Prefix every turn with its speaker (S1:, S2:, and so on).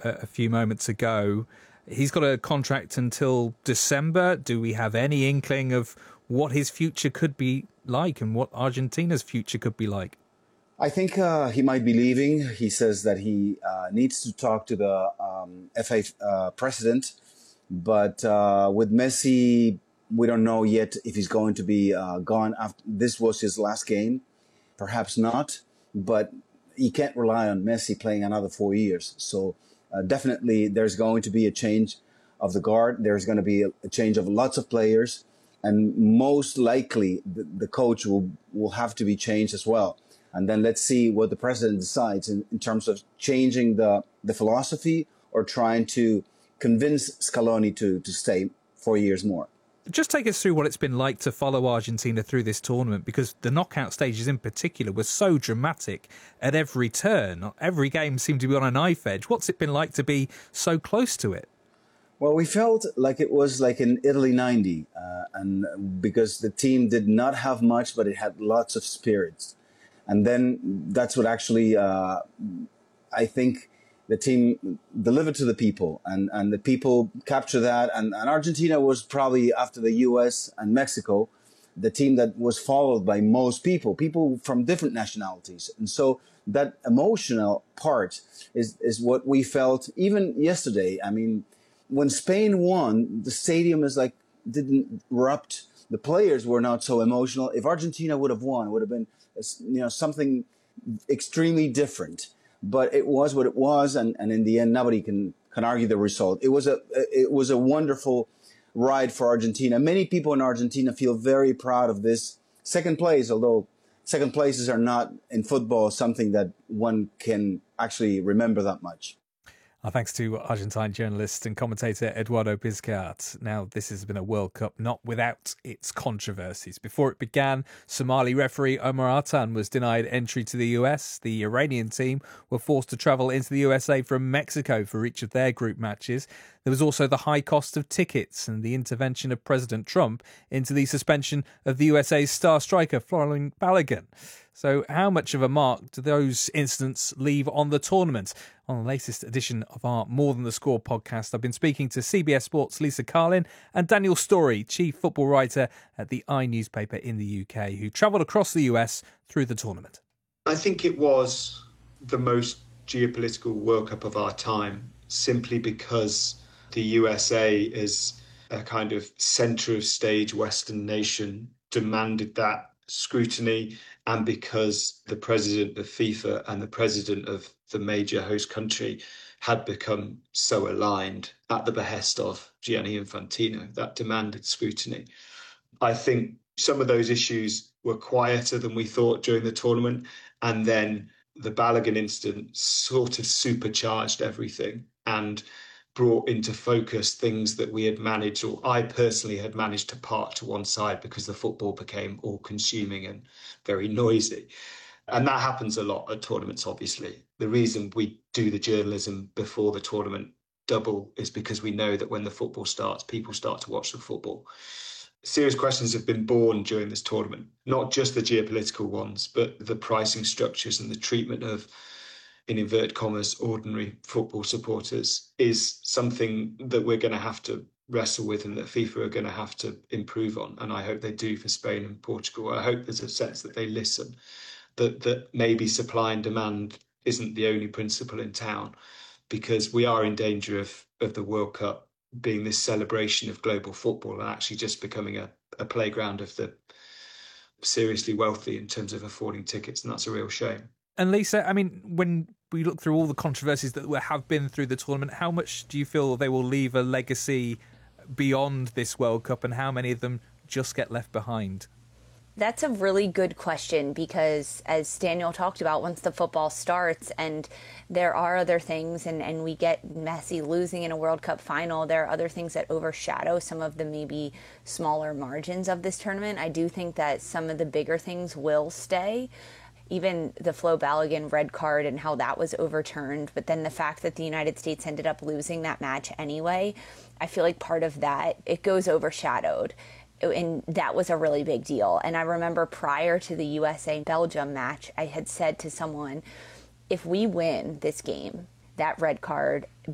S1: a few moments ago. He's got a contract until December. Do we have any inkling of what his future could be like and what Argentina's future could be like?
S2: I think he might be leaving. He says that he needs to talk to the FA president. But with Messi, we don't know yet if he's going to be gone after this was his last game. Perhaps not. But you can't rely on Messi playing another 4 years. So definitely there's going to be a change of the guard. There's going to be a change of lots of players. And most likely the coach will have to be changed as well. And then let's see what the president decides in terms of changing the philosophy or trying to convince Scaloni to stay 4 years more.
S1: Just take us through what it's been like to follow Argentina through this tournament, because the knockout stages in particular were so dramatic at every turn. Every game seemed to be on a knife edge. What's it been like to be so close to it?
S2: Well, we felt like it was like in Italy 90, and because the team did not have much, but it had lots of spirits. And then that's what actually, I think, the team delivered to the people, and the people captured that. And Argentina was probably, after the US and Mexico, the team that was followed by most people from different nationalities. And so that emotional part is what we felt even yesterday. I mean, when Spain won, the stadium didn't erupt. The players were not so emotional. If Argentina would have won, it would have been something extremely different. But it was what it was, and in the end, nobody can argue the result. It was a wonderful ride for Argentina. Many people in Argentina feel very proud of this second place, although second places are not in football something that one can actually remember that much.
S1: Our thanks to Argentine journalist and commentator Eduardo Pizcart. Now, this has been a World Cup not without its controversies. Before it began, Somali referee Omar Artan was denied entry to the US. The Iranian team were forced to travel into the USA from Mexico for each of their group matches. There was also the high cost of tickets and the intervention of President Trump into the suspension of the USA's star striker, Florian Balogun. So how much of a mark do those incidents leave on the tournament? On the latest edition of our More Than the Score podcast, I've been speaking to CBS Sports' Lisa Carlin and Daniel Storey, chief football writer at the I newspaper in the UK, who travelled across the US through the tournament.
S3: I think it was the most geopolitical World Cup of our time, simply because the USA, as a kind of centre of stage Western nation, demanded that scrutiny, and because the president of FIFA and the president of the major host country had become so aligned at the behest of Gianni Infantino, that demanded scrutiny. I think some of those issues were quieter than we thought during the tournament, and then the Balogun incident sort of supercharged everything and brought into focus things that we had managed, or I personally had managed, to park to one side because the football became all-consuming and very noisy. And that happens a lot at tournaments, obviously. The reason we do the journalism before the tournament double is because we know that when the football starts, people start to watch the football. Serious questions have been born during this tournament, not just the geopolitical ones, but the pricing structures and the treatment of, in inverted commas, ordinary football supporters is something that we're going to have to wrestle with and that FIFA are going to have to improve on. And I hope they do for Spain and Portugal. I hope there's a sense that they listen, that maybe supply and demand isn't the only principle in town, because we are in danger of the World Cup being this celebration of global football and actually just becoming a playground of the seriously wealthy in terms of affording tickets. And that's a real shame.
S1: And Lisa, I mean, when we look through all the controversies that have been through the tournament, how much do you feel they will leave a legacy beyond this World Cup, and how many of them just get left behind?
S4: That's a really good question, because as Daniel talked about, once the football starts and there are other things and we get Messi losing in a World Cup final, there are other things that overshadow some of the maybe smaller margins of this tournament. I do think that some of the bigger things will stay. Even the Flo Balogun red card and how that was overturned, but then the fact that the United States ended up losing that match anyway, I feel like part of that, it goes overshadowed. And that was a really big deal. And I remember prior to the USA-Belgium match, I had said to someone, if we win this game, that red card